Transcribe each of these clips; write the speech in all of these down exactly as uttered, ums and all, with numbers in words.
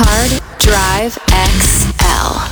Hard Drive X L.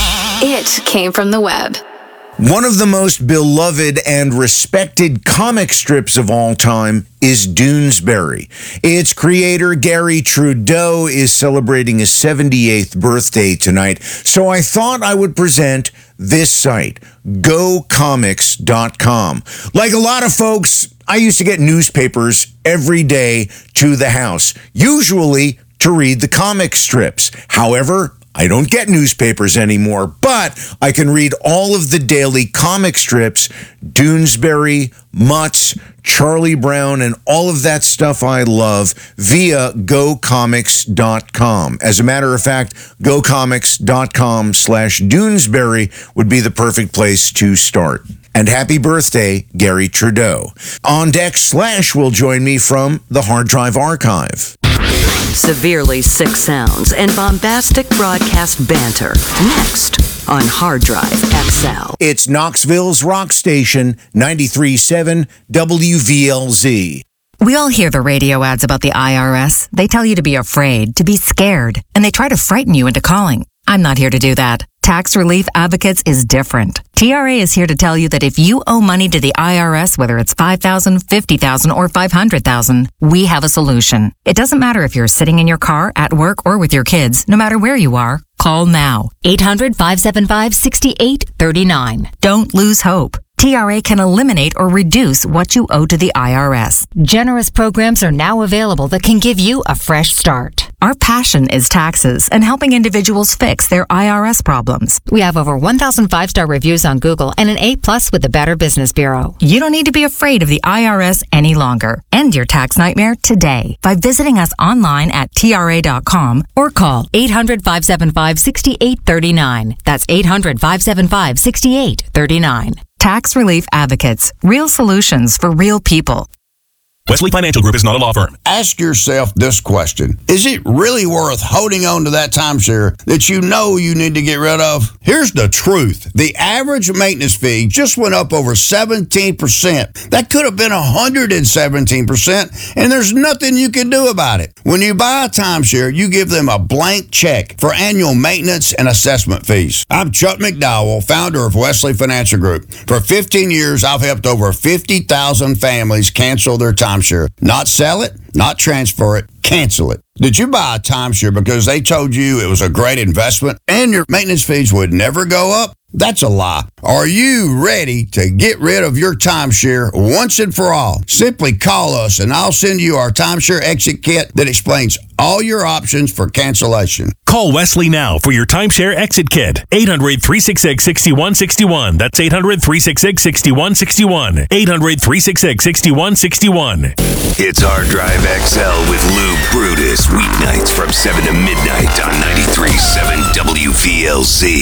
It came from the web. One of the most beloved and respected comic strips of all time is Doonesbury. Its creator, Gary Trudeau, is celebrating his seventy-eighth birthday tonight, so I thought I would present this site, go comics dot com. Like a lot of folks, I used to get newspapers every day to the house, usually to read the comic strips. However, I don't get newspapers anymore, but I can read all of the daily comic strips, Doonesbury, Mutts, Charlie Brown, and all of that stuff I love via go comics dot com. As a matter of fact, go comics dot com slash Doonesbury would be the perfect place to start. And happy birthday, Gary Trudeau. On deck, Slash will join me from the Hard Drive Archive. Severely sick sounds and bombastic broadcast banter. Next on Hard Drive X L. It's Knoxville's rock station, ninety-three point seven W V L Z. We all hear the radio ads about the I R S. They tell you to be afraid, to be scared, and they try to frighten you into calling. I'm not here to do that. Tax Relief Advocates is different. T R A is here to tell you that if you owe money to the I R S, whether it's five thousand dollars, fifty thousand dollars, or five hundred thousand dollars, we have a solution. It doesn't matter if you're sitting in your car, at work, or with your kids. No matter where you are, call now. eight hundred, five seven five, six eight three nine. Don't lose hope. T R A can eliminate or reduce what you owe to the I R S. Generous programs are now available that can give you a fresh start. Our passion is taxes and helping individuals fix their I R S problems. We have over one thousand five-star reviews on Google and an A plus with the Better Business Bureau. You don't need to be afraid of the I R S any longer. End your tax nightmare today by visiting us online at T R A dot com or call eight hundred, five seven five, six eight three nine. That's eight hundred, five seven five, six eight three nine. Tax Relief Advocates. Real solutions for real people. Wesley Financial Group is not a law firm. Ask yourself this question. Is it really worth holding on to that timeshare that you know you need to get rid of? Here's the truth. The average maintenance fee just went up over seventeen percent. That could have been one hundred seventeen percent, and there's nothing you can do about it. When you buy a timeshare, you give them a blank check for annual maintenance and assessment fees. I'm Chuck McDowell, founder of Wesley Financial Group. For fifteen years, I've helped over fifty thousand families cancel their timeshare. Not sell it, not transfer it, cancel it. Did you buy a timeshare because they told you it was a great investment and your maintenance fees would never go up? That's a lie. Are you ready to get rid of your timeshare once and for all? Simply call us and I'll send you our timeshare exit kit that explains all your options for cancellation. Call Wesley now for your timeshare exit kit. eight hundred, three six six, six one six one. That's eight hundred, three six six, six one six one. eight hundred, three six six, six one six one. It's Hard Drive X L with Lou Brutus, weeknights from seven to midnight on ninety-three point seven W V L Z.